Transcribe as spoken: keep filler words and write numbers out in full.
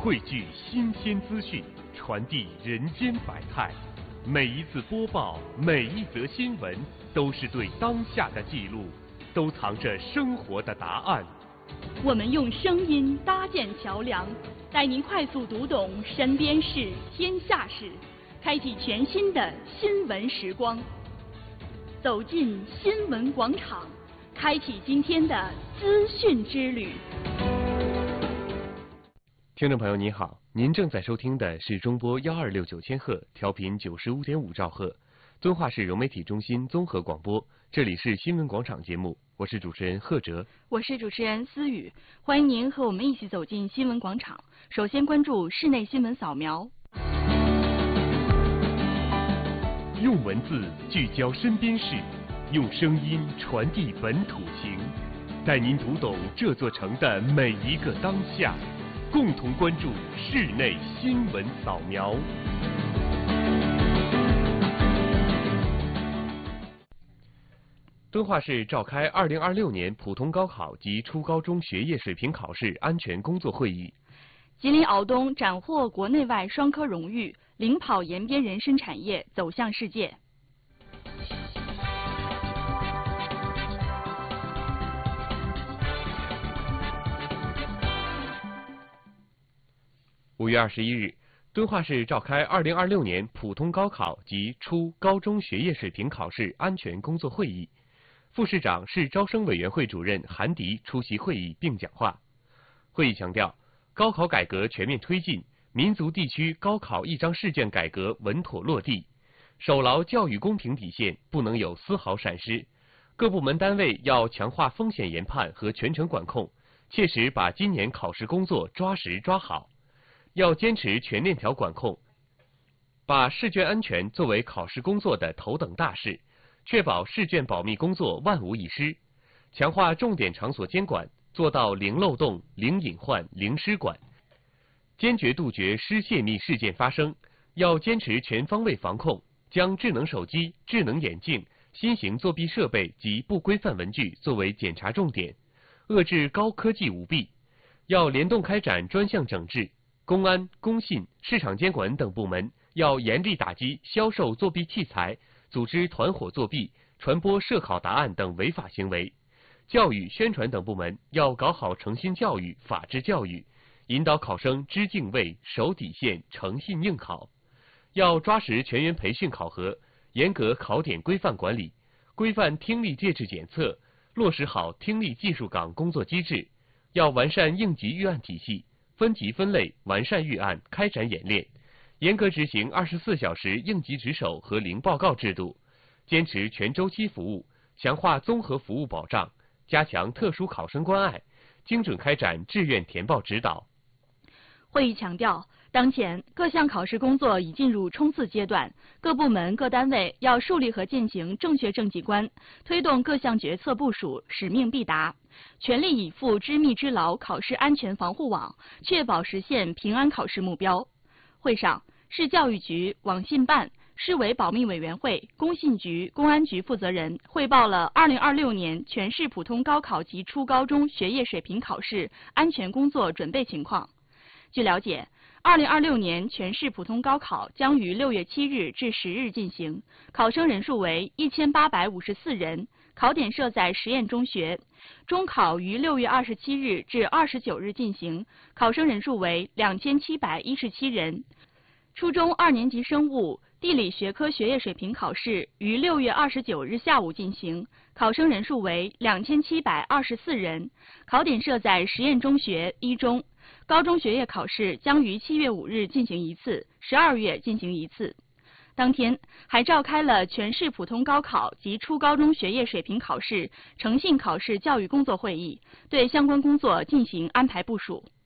汇聚新鲜资讯，传递人间百态。每一次播报，每一则新闻，都是对当下的记录，都藏着生活的答案。 我们用声音搭建桥梁，带您快速读懂身边事、天下事，开启全新的新闻时光。走进新闻广场，开启今天的资讯之旅。 听众朋友您好，您正在收听的是中波幺二六九千赫，调频九十五点五兆赫，敦化市融媒体中心综合广播。这里是新闻广场节目，我是主持人贺哲， 我是主持人思雨，欢迎您和我们一起走进新闻广场。首先关注室内新闻扫描。 用文字聚焦身边事，用声音传递本土情，带您读懂这座城的每一个当下。共同关注室内新闻扫描。敦化市召开二零二六年普通高考及初高中学业水平考试安全工作会议。 吉林敖东斩获国内外双科荣誉，领跑延边人参产业走向世界。 五月二十一日，敦化市召开二零二六年普通高考及初高中学业水平考试安全工作会议。副市长、市招生委员会主任韩迪出席会议并讲话。会议强调，高考改革全面推进，民族地区高考一张试卷改革稳妥落地，守牢教育公平底线，不能有丝毫闪失。各部门单位要强化风险研判和全程管控，切实把今年考试工作抓实抓好。要坚持全链条管控，把试卷安全作为考试工作的头等大事，确保试卷保密工作万无一失，强化重点场所监管，做到零漏洞、零隐患、零失管，坚决杜绝失泄密事件发生。要坚持全方位防控，将智能手机、智能眼镜、新型作弊设备及不规范文具作为检查重点，遏制高科技舞弊。要联动开展专项整治。公安、工信、市场监管等部门要严厉打击销售作弊器材、组织团伙作弊、传播涉考答案等违法行为。教育、宣传等部门要搞好诚信教育、法治教育，引导考生知敬畏、守底线、诚信应考。要抓实全员培训考核，严格考点规范管理，规范听力介质检测，落实好听力技术岗工作机制。要完善应急预案体系，分级分类，完善预案，开展演练，严格执行二十四小时应急值守和零报告制度，坚持全周期服务，强化综合服务保障，加强特殊考生关爱，精准开展志愿填报指导。 会议强调，当前各项考试工作已进入冲刺阶段，各部门各单位要树立和践行正确政绩观，推动各项决策部署使命必达，全力以赴织密织牢考试安全防护网，确保实现平安考试目标。会上，市教育局、网信办、市委保密委员会、工信局、公安局负责人汇报了二零二六年全市普通高考及初高中学业水平考试安全工作准备情况。据了解，二零二六年全市普通高考将于六月七日至十日进行，考生人数为一千八百五十四人，考点设在实验中学。中考于六月二十七日至二十九日进行，考生人数为两千七百一十七人。初中二年级生物、地理学科学业水平考试于六月二十九日下午进行，考生人数为两千七百二十四人，考点设在实验中学一中。高中学业考试将于七月五日进行一次，十二月进行一次。当天还召开了全市普通高考及初高中学业水平考试诚信考试教育工作会议，对相关工作进行安排部署。